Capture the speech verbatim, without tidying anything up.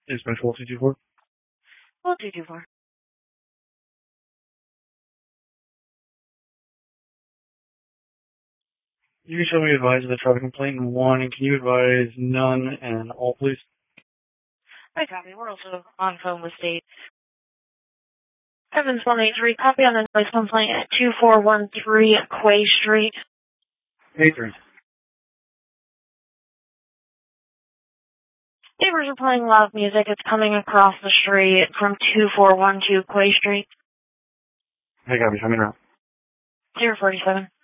Dispatch four two two four. four two two four. You can show me advise of the traffic complaint in one, and can you advise none and all, please? I copy. We're also on phone with state. Evans one eight three, copy on the noise complaint at two four one three Quay Street. eight three. Neighbors are playing loud music. It's coming across the street from two four one two Quay Street. Hey, copy. Show me around. zero forty-seven.